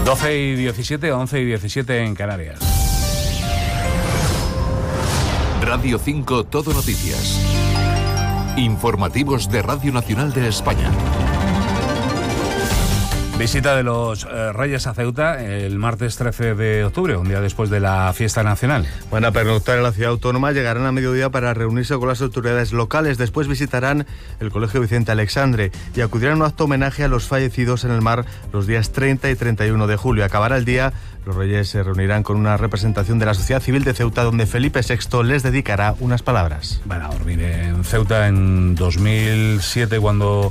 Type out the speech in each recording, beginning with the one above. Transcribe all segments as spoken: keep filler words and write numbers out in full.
doce y diecisiete, once y diecisiete en Canarias. Radio cinco Todo Noticias. Informativos de Radio Nacional de España. Visita de los eh, Reyes a Ceuta el martes trece de octubre, un día después de la fiesta nacional. Van a pernoctar en la ciudad autónoma, llegarán a mediodía para reunirse con las autoridades locales. Después visitarán el Colegio Vicente Alexandre y acudirán a un acto homenaje a los fallecidos en el mar los días treinta y treinta y uno de julio. Acabará el día, los Reyes se reunirán con una representación de la sociedad civil de Ceuta, donde Felipe sexto les dedicará unas palabras. Van a dormir en Ceuta en dos mil siete, cuando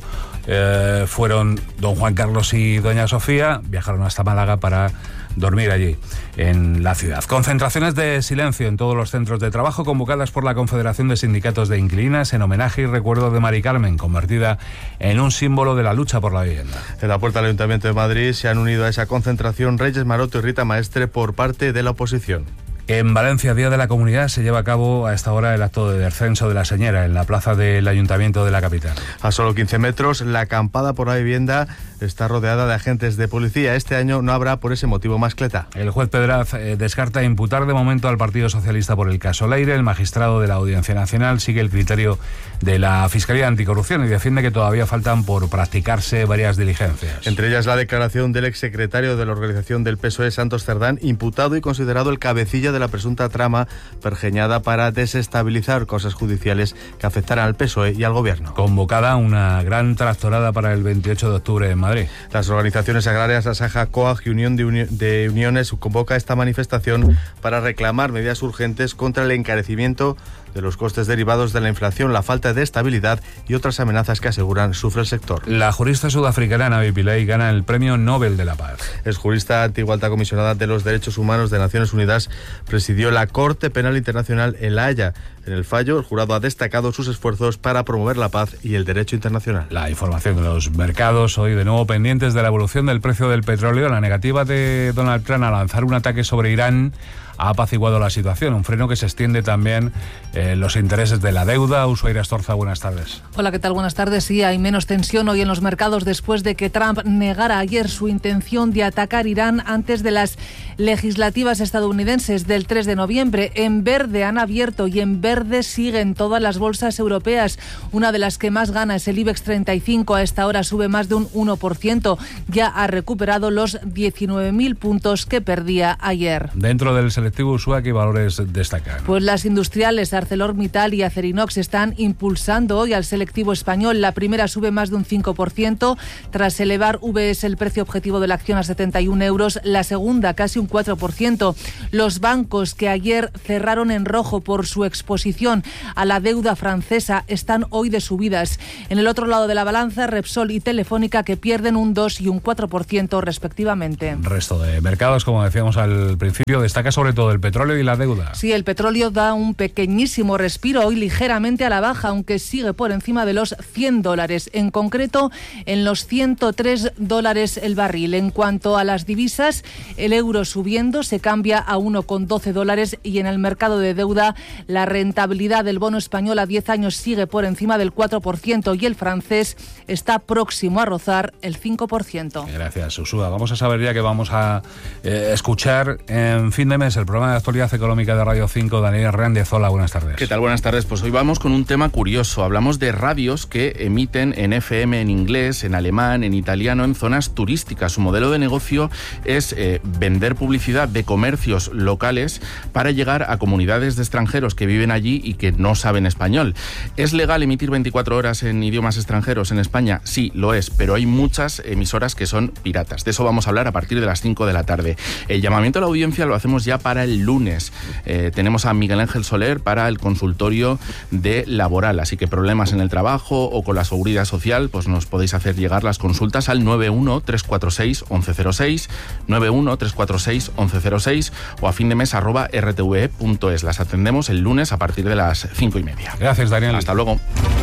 Eh, fueron don Juan Carlos y doña Sofía, viajaron hasta Málaga para dormir allí, en la ciudad. Concentraciones de silencio en todos los centros de trabajo convocadas por la Confederación de Sindicatos de Inquilinas en homenaje y recuerdo de Mari Carmen, convertida en un símbolo de la lucha por la vivienda. En la puerta del Ayuntamiento de Madrid se han unido a esa concentración Reyes Maroto y Rita Maestre por parte de la oposición. En Valencia, Día de la Comunidad, se lleva a cabo a esta hora el acto de descenso de la Señera en la plaza del Ayuntamiento de la capital. A solo quince metros, la acampada por la vivienda está rodeada de agentes de policía. Este año no habrá por ese motivo mascleta. El juez Pedraz eh, descarta imputar de momento al Partido Socialista por el caso Leire. El magistrado de la Audiencia Nacional sigue el criterio de la Fiscalía Anticorrupción y defiende que todavía faltan por practicarse varias diligencias. Entre ellas la declaración del exsecretario de la organización del P S O E, Santos Cerdán, imputado y considerado el cabecilla de la presunta trama pergeñada para desestabilizar causas judiciales que afectaran al P S O E y al Gobierno. Convocada una gran tractorada para el veintiocho de octubre en Madrid. Las organizaciones agrarias Asaja, COAG y Unión de, Uni- de Uniones convoca esta manifestación para reclamar medidas urgentes contra el encarecimiento de los costes derivados de la inflación, la falta de estabilidad y otras amenazas que aseguran sufre el sector. La jurista sudafricana Navi Pillay gana el Premio Nobel de la Paz. Es jurista, antigua alta comisionada de los Derechos Humanos de Naciones Unidas, presidió la Corte Penal Internacional en La Haya. En el fallo, el jurado ha destacado sus esfuerzos para promover la paz y el derecho internacional. La información de los mercados, hoy de nuevo pendientes de la evolución del precio del petróleo. La negativa de Donald Trump a lanzar un ataque sobre Irán ha apaciguado la situación, un freno que se extiende también en eh, los intereses de la deuda. Ushuaira Estorza, buenas tardes. Hola, ¿qué tal? Buenas tardes. Sí, hay menos tensión hoy en los mercados después de que Trump negara ayer su intención de atacar Irán antes de las legislativas estadounidenses del tres de noviembre. En verde han abierto y en verde siguen todas las bolsas europeas. Una de las que más gana es el IBEX treinta y cinco. A esta hora sube más de un uno por ciento. Ya ha recuperado los diecinueve mil puntos que perdía ayer. Dentro del selectivo Usua, ¿qué valores destacan? Pues las industriales ArcelorMittal y Acerinox están impulsando hoy al selectivo español. La primera sube más de un cinco por ciento tras elevar V S el precio objetivo de la acción a setenta y un euros. La segunda casi un cuatro por ciento. Los bancos que ayer cerraron en rojo por su exposición a la deuda francesa están hoy de subidas. En el otro lado de la balanza, Repsol y Telefónica que pierden un dos y un cuatro por ciento respectivamente. Resto de mercados, como decíamos al principio, destaca sobre todo el petróleo y la deuda. Sí, el petróleo da un pequeñísimo respiro hoy ligeramente a la baja, aunque sigue por encima de los cien dólares, en concreto en los ciento tres dólares el barril. En cuanto a las divisas, el euro subiendo se cambia a uno con doce dólares y en el mercado de deuda la rentabilidad del bono español a diez años sigue por encima del cuatro por ciento y el francés está próximo a rozar el cinco por ciento. Gracias, Usua. Vamos a saber ya que vamos a eh, escuchar en fin de mes el programa de actualidad económica de Radio cinco. Daniel Hernández, hola, buenas tardes. ¿Qué tal? Buenas tardes. Pues hoy vamos con un tema curioso. Hablamos de radios que emiten en F M en inglés, en alemán, en italiano, en zonas turísticas. Su modelo de negocio es eh, vender publicidad de comercios locales para llegar a comunidades de extranjeros que viven allí y que no saben español. ¿Es legal emitir veinticuatro horas en idiomas extranjeros en España? Sí, lo es, pero hay muchas emisoras que son piratas. De eso vamos a hablar a partir de las cinco de la tarde. El llamamiento a la audiencia lo hacemos ya para el lunes. Eh, tenemos a Miguel Ángel Soler para el consultorio de laboral, así que problemas en el trabajo o con la seguridad social, pues nos podéis hacer llegar las consultas al nueve uno tres cuatro seis once cero seis, nueve uno tres cuatro seis once cero seis o a fin de mes arroba r t v e punto es. Las atendemos el lunes a partir de las cinco y media. Gracias, Daniel. Hasta luego.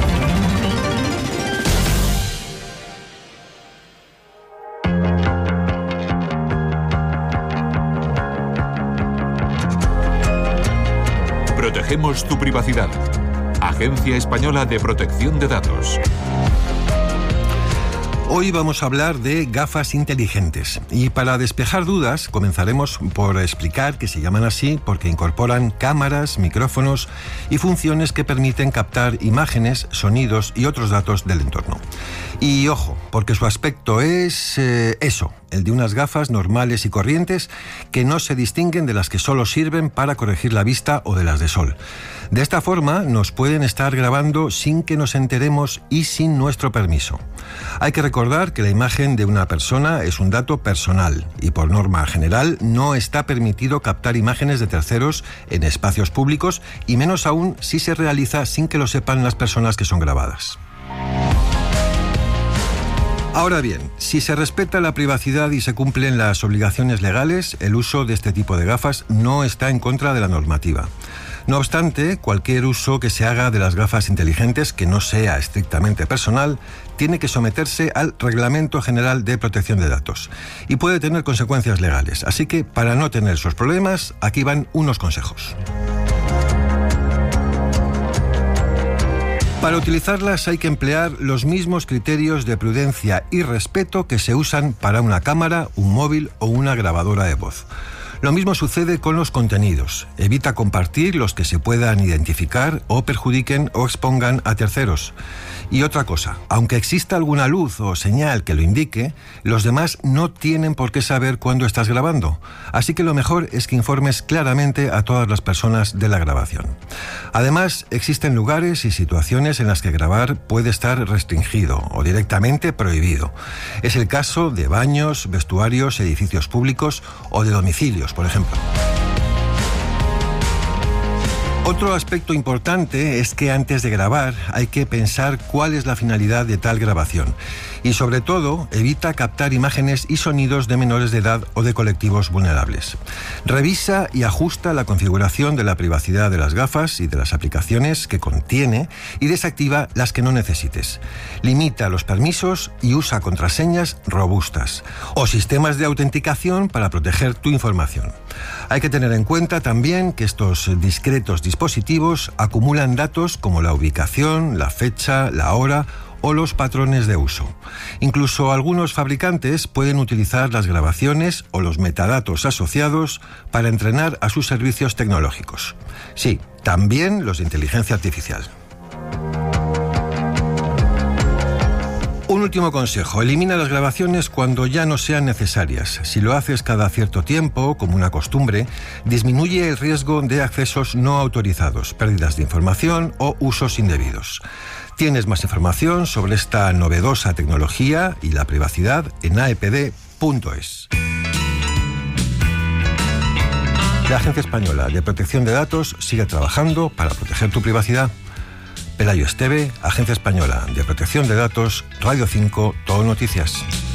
Protegemos tu privacidad. Agencia Española de Protección de Datos. Hoy vamos a hablar de gafas inteligentes y para despejar dudas comenzaremos por explicar que se llaman así porque incorporan cámaras, micrófonos y funciones que permiten captar imágenes, sonidos y otros datos del entorno. Y ojo, porque su aspecto es eh, eso, el de unas gafas normales y corrientes que no se distinguen de las que solo sirven para corregir la vista o de las de sol. De esta forma nos pueden estar grabando sin que nos enteremos y sin nuestro permiso. Hay que recordar que la imagen de una persona es un dato personal y por norma general no está permitido captar imágenes de terceros en espacios públicos y menos aún si se realiza sin que lo sepan las personas que son grabadas. Ahora bien, si se respeta la privacidad y se cumplen las obligaciones legales, el uso de este tipo de gafas no está en contra de la normativa. No obstante, cualquier uso que se haga de las gafas inteligentes que no sea estrictamente personal tiene que someterse al Reglamento General de Protección de Datos y puede tener consecuencias legales. Así que, para no tener esos problemas, aquí van unos consejos. Para utilizarlas hay que emplear los mismos criterios de prudencia y respeto que se usan para una cámara, un móvil o una grabadora de voz. Lo mismo sucede con los contenidos. Evita compartir los que se puedan identificar o perjudiquen o expongan a terceros. Y otra cosa, aunque exista alguna luz o señal que lo indique, los demás no tienen por qué saber cuándo estás grabando. Así que lo mejor es que informes claramente a todas las personas de la grabación. Además, existen lugares y situaciones en las que grabar puede estar restringido o directamente prohibido. Es el caso de baños, vestuarios, edificios públicos o de domicilios, por ejemplo. Otro aspecto importante es que antes de grabar hay que pensar cuál es la finalidad de tal grabación y sobre todo evita captar imágenes y sonidos de menores de edad o de colectivos vulnerables. Revisa y ajusta la configuración de la privacidad de las gafas y de las aplicaciones que contiene y desactiva las que no necesites. Limita los permisos y usa contraseñas robustas o sistemas de autenticación para proteger tu información. Hay que tener en cuenta también que estos discretos dispositivos acumulan datos como la ubicación, la fecha, la hora o los patrones de uso. Incluso algunos fabricantes pueden utilizar las grabaciones o los metadatos asociados para entrenar a sus servicios tecnológicos. Sí, también los de inteligencia artificial. Un último consejo, elimina las grabaciones cuando ya no sean necesarias. Si lo haces cada cierto tiempo, como una costumbre, disminuye el riesgo de accesos no autorizados, pérdidas de información o usos indebidos. Tienes más información sobre esta novedosa tecnología y la privacidad en a e pe de punto es. La Agencia Española de Protección de Datos sigue trabajando para proteger tu privacidad. Pelayo Esteve, Agencia Española de Protección de Datos, Radio cinco, Todo Noticias.